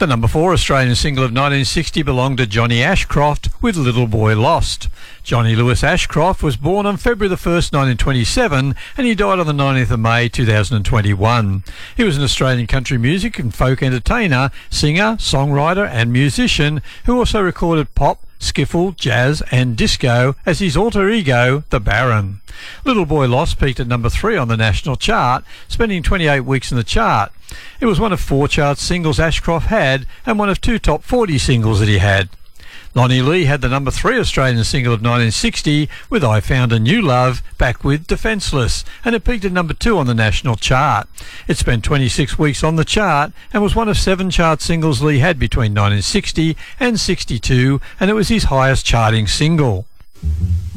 The number 4 Australian single of 1960 belonged to Johnny Ashcroft with Little Boy Lost. Johnny Lewis Ashcroft was born on February the 1st, 1927, and he died on the 19th of May 2021. He was an Australian country music and folk entertainer, singer, songwriter and musician who also recorded pop, skiffle, jazz and disco as his alter ego, the Baron. Little Boy Lost peaked at number 3 on the national chart, spending 28 weeks in the chart. It was one of 4 chart singles Ashcroft had and one of 2 top 40 singles that he had. Lonnie Lee had the number 3 Australian single of 1960 with I Found a New Love, back with Defenceless, and it peaked at number 2 on the national chart. It spent 26 weeks on the chart and was one of 7 chart singles Lee had between 1960 and 62, and it was his highest charting single.